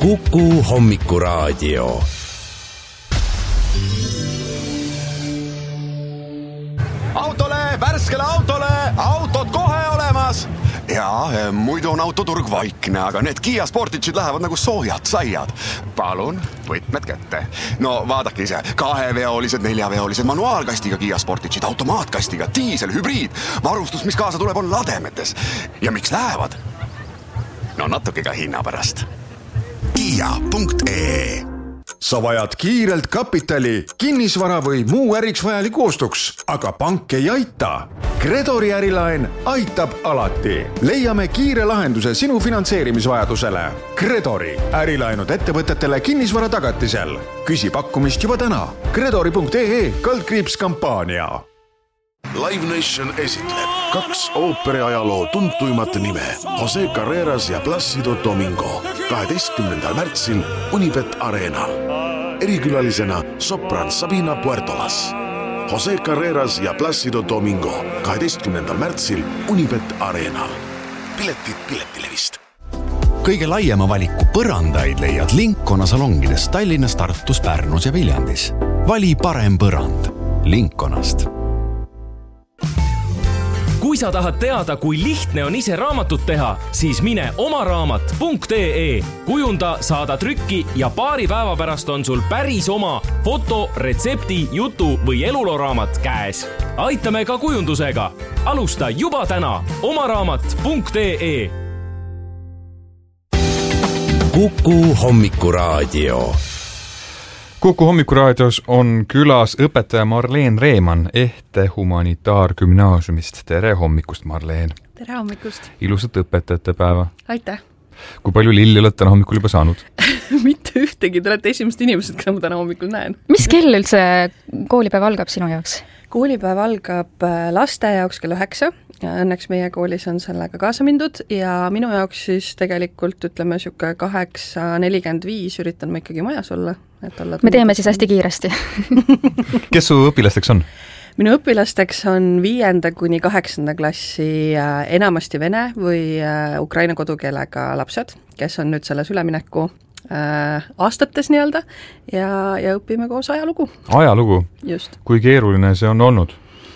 Kuku Hommikuraadio. Autole, värskele autole, autot kohe olemas. Ja, muidu on autoturg vaikne, aga need Kia Sportage'id lähevad nagu soojad saiad. Palun, võtmed kätte. No vaadake ise, 2-veolised, 4-veolised, manuaalkastiga Kia Sportage'id, automaatkastiga, diisel, hübriid. Varustus, mis kaasa tuleb, on lademetes. Ja miks lähevad? No natuke ka hinna pärast. Kia.ee Sa vajad kiirelt kapitali, kinnisvara või muu äriks vajaliku ostuks, aga pank ei aita. Credori ärilaen aitab alati. Leiame kiire lahenduse sinu finantseerimisvajadusele. Credori ärilaenud ettevõtetele kinnisvara tagatisel. Küsi pakkumist juba täna. Credori.ee/kampaania. Live Nation esitleb 2 ooperi ajaloo tuntuimat nime Jose Carreras ja Plácido Domingo 12. märtsil Unibet Arenal. Erikülalisena sopran Sabina Puertolas. Jose Carreras ja Plácido Domingo 12. märtsil Unibet Arenal. Piletid Piletilevist. Kõige laiema valiku põrandaid leiad Linkona salongides Tallinnas, Tartus, Pärnus ja Viljandis. Vali parem põrand Linkonast. Kui sa tahad teada, kui lihtne on ise raamatut teha, siis mine omaraamat.ee. Kujunda, saada trükki ja paari päeva pärast on sul päris oma foto, retsepti, jutu või eluloraamat käes. Aitame ka kujundusega. Alusta juba täna omaraamat.ee. Kuku Hommikuraadio. Kuku Hommikuraadios on külas õpetaja Marleen Reeman Ehte humanitaargümnaasiumist. Tere hommikust, Marleen! Tere hommikust! Ilusat õpetajate päeva! Aitäh! Kui palju lilli oled täna hommikul juba saanud? Mitte ühtegi, te olete esimesed inimesed, keda ma täna hommikul näen. Mis kell üldse koolipäev algab sinu jaoks? Koolipäev algab laste jaoks kell 9. Õnneks meie koolis on sellega kaasa mindud ja minu jaoks siis tegelikult ütleme siuke 8:45 üritan ma ikkagi majas olla. Me teeme siis hästi kiiresti. Kes su õpilasteks on? Minu õpilasteks on 5. kuni 8. klassi enamasti vene või ukraina kodukeelega lapsed, kes on nüüd selles ülemineku aastates nii-öelda ja õpime koos ajalugu. Ajalugu? Just. Kui keeruline see on olnud?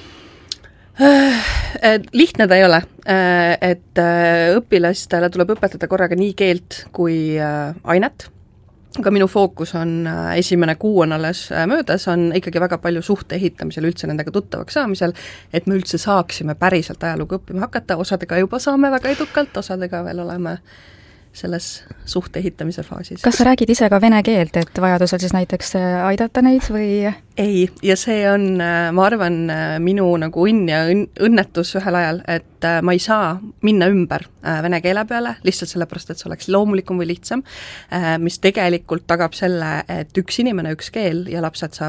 Lihtne ta ei ole, et õpilastele tuleb õpetada korraga nii keelt kui ainet. Aga minu fookus on esimene kuu on alles möödas, on ikkagi väga palju suhte ehitamisel, üldse nendega tuttavaks saamisel, et me üldse saaksime päriselt ajalugu õppima hakata, osadega juba saame väga edukalt, osadega veel oleme selles suhte ehitamise faasis. Kas sa räägid ise ka vene keelt, et vajadusel siis näiteks aidata neid või? Ei, ja see on, ma arvan, minu nagu õnn ja õnnetus ühel ajal, et ma ei saa minna ümber vene keele peale, lihtsalt sellepärast, et see oleks loomulikum või lihtsam, mis tegelikult tagab selle, et üks inimene, üks keel ja lapsed saavad